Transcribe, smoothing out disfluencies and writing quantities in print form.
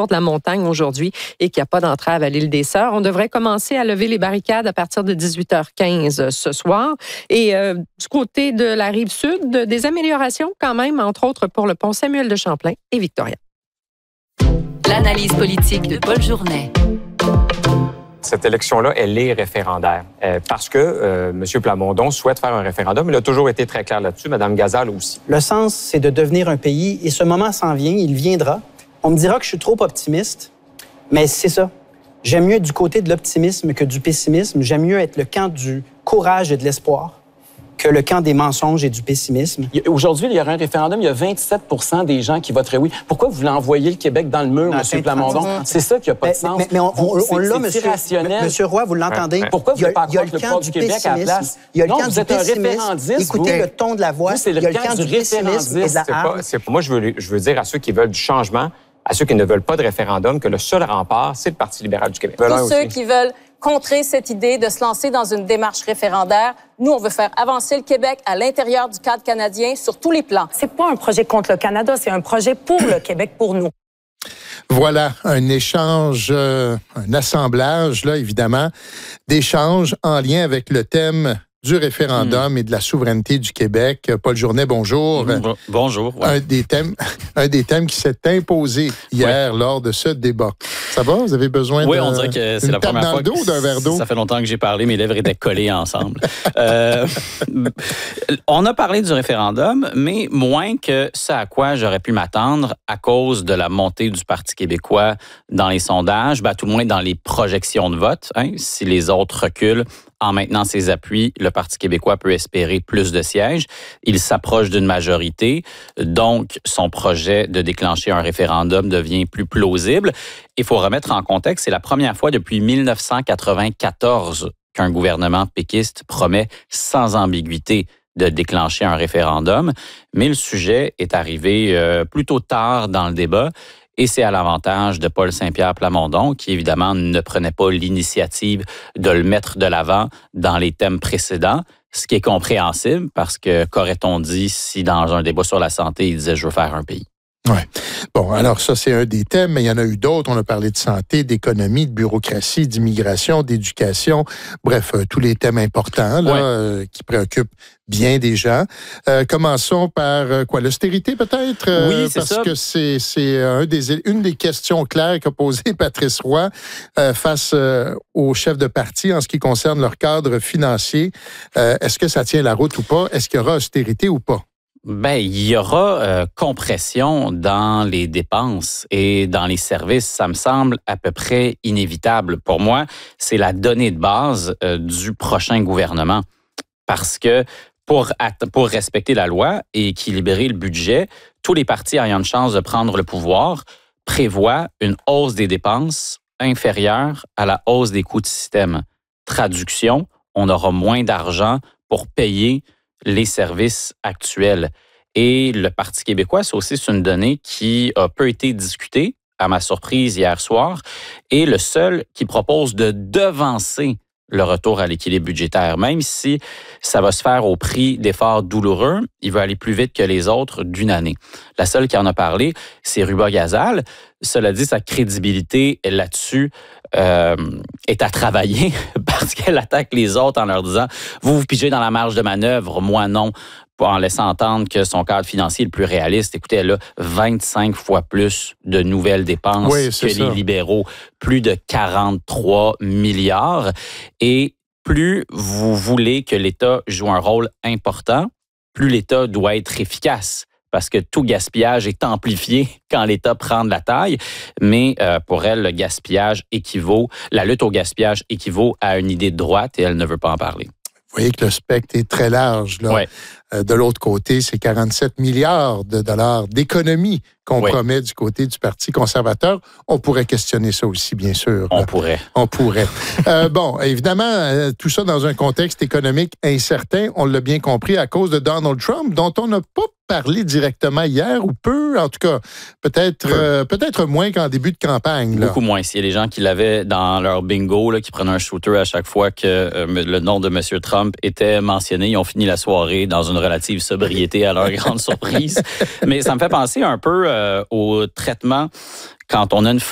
porte de la montagne aujourd'hui et qu'il n'y a pas d'entrave à l'île des Sœurs. On devrait commencer à lever les barricades à partir de 18h15 ce soir. Et du côté de la Rive-Sud, des améliorations quand même, entre autres pour le pont Samuel de Champlain et Victoria. L'analyse politique de Paul Journet. Cette élection-là, elle est référendaire parce que M. Plamondon souhaite faire un référendum. Il a toujours été très clair là-dessus, Mme Gazal aussi. Le sens, c'est de devenir un pays et ce moment s'en vient, il viendra. On me dira que je suis trop optimiste, mais c'est ça. J'aime mieux être du côté de l'optimisme que du pessimisme. J'aime mieux être le camp du courage et de l'espoir que le camp des mensonges et du pessimisme. Aujourd'hui, il y aura un référendum, il y a 27 % des gens qui voteraient oui. Pourquoi vous voulez envoyer le Québec dans le mur, M. Plamondon? C'est ça qui n'a pas de sens. Mais on l'a, Monsieur Roy, vous l'entendez? Pourquoi vous n'avez pas accroître le port du Québec à la place? Il y a le non, camp vous du êtes un pessimisme. référendiste. Écoutez le ton de la voix. Il y a le camp du pessimisme et de la hargne. Moi, je veux dire à ceux qui veulent du changement, à ceux qui ne veulent pas de référendum, que le seul rempart, c'est le Parti libéral du Québec. Tous ceux qui veulent contrer cette idée de se lancer dans une démarche référendaire. Nous, on veut faire avancer le Québec à l'intérieur du cadre canadien sur tous les plans. C'est pas un projet contre le Canada, c'est un projet pour le Québec, pour nous. Voilà, un échange, un assemblage, là, évidemment, d'échanges en lien avec le thème du référendum et de la souveraineté du Québec. Paul Journet, bonjour. Bonjour. Ouais. Un des thèmes qui s'est imposé hier lors de ce débat. Ça va? Vous avez besoin on dirait que c'est la première fois que d'un verre d'eau? Ça fait longtemps que j'ai parlé, mes lèvres étaient collées ensemble. On a parlé du référendum, mais moins que ce à quoi j'aurais pu m'attendre à cause de la montée du Parti québécois dans les sondages, tout le moins dans les projections de vote. Si les autres reculent, en maintenant ses appuis, le Parti québécois peut espérer plus de sièges. Il s'approche d'une majorité, donc son projet de déclencher un référendum devient plus plausible. Il faut remettre en contexte, c'est la première fois depuis 1994 qu'un gouvernement péquiste promet sans ambiguïté de déclencher un référendum. Mais le sujet est arrivé plutôt tard dans le débat. Et c'est à l'avantage de Paul Saint-Pierre Plamondon, qui évidemment ne prenait pas l'initiative de le mettre de l'avant dans les thèmes précédents, ce qui est compréhensible parce que qu'aurait-on dit si dans un débat sur la santé, il disait « je veux faire un pays ». Oui. Bon, alors ça, c'est un des thèmes, mais il y en a eu d'autres. On a parlé de santé, d'économie, de bureaucratie, d'immigration, d'éducation. Bref, tous les thèmes importants là, qui préoccupent bien des gens. Commençons par l'austérité peut-être? Oui, c'est parce ça. Que c'est une des questions claires qu'a posée Patrice Roy face aux chefs de parti en ce qui concerne leur cadre financier. Est-ce que ça tient la route ou pas? Est-ce qu'il y aura austérité ou pas? Il y aura compression dans les dépenses et dans les services. Ça me semble à peu près inévitable. Pour moi, c'est la donnée de base du prochain gouvernement. Parce que pour respecter la loi et équilibrer le budget, tous les partis ayant une chance de prendre le pouvoir prévoient une hausse des dépenses inférieure à la hausse des coûts du système. Traduction, on aura moins d'argent pour payer les services actuels. Et le Parti québécois, c'est aussi une donnée qui a peu été discutée, à ma surprise, hier soir, et le seul qui propose de devancer le retour à l'équilibre budgétaire. Même si ça va se faire au prix d'efforts douloureux, il va aller plus vite que les autres d'une année. La seule qui en a parlé, c'est Ruba Gazal. Cela dit, sa crédibilité là-dessus est à travailler parce qu'elle attaque les autres en leur disant « vous pigez dans la marge de manœuvre, moi non ». En laissant entendre que son cadre financier est le plus réaliste. Écoutez, elle a 25 fois plus de nouvelles dépenses que les libéraux. Plus de 43 milliards. Et plus vous voulez que l'État joue un rôle important, plus l'État doit être efficace. Parce que tout gaspillage est amplifié quand l'État prend de la taille. Mais pour elle, le gaspillage la lutte au gaspillage équivaut à une idée de droite et elle ne veut pas en parler. Vous voyez que le spectre est très large. Là. Ouais. De l'autre côté, c'est 47 milliards de dollars d'économie qu'on promet du côté du Parti conservateur. On pourrait questionner ça aussi, bien sûr. On pourrait. Bon, évidemment, tout ça dans un contexte économique incertain, on l'a bien compris, à cause de Donald Trump, dont on n'a pas parlé directement hier, ou peu, en tout cas, peut-être moins qu'en début de campagne. Là. Beaucoup moins. S'il y a des gens qui l'avaient dans leur bingo, là, qui prenaient un shooter à chaque fois que le nom de M. Trump était mentionné, ils ont fini la soirée dans une relative sobriété à leur grande surprise. Mais ça me fait penser un peu au traitement quand on a